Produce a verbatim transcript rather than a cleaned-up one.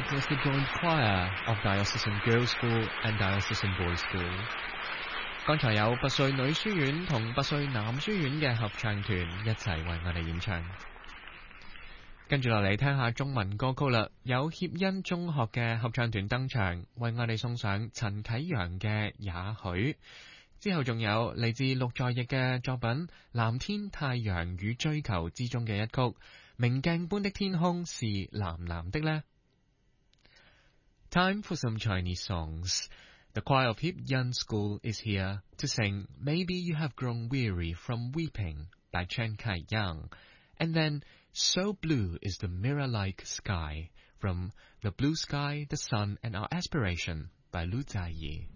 That was the joint choir of Diocesan Girls' School and Diocesan Boys' School。剛才有拔萃女書院同拔萃男書院嘅合唱團一齊為我哋演唱。跟住落嚟聽下中文歌曲啦，有協恩中學嘅合唱團登場，為我哋送上陳啟陽嘅也許。之後仲有嚟自陸在翼嘅作品《藍天太陽與追求》之中嘅一曲明鏡般的天空是藍藍的呢。Time for some Chinese songs. The choir of Hip Yan School is here to sing Maybe You Have Grown Weary from Weeping by Chen Kai-yang, and then So Blue is the Mirror-like Sky from The Blue Sky, the Sun and Our Aspiration by Lu Zaiyi.